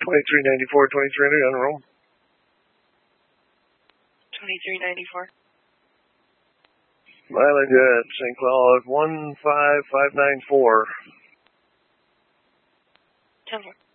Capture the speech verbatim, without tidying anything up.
twenty-three ninety-four, twenty-three hundred on roll. twenty-three ninety-four. Mileage at Saint Cloud, one five five nine four. ten four.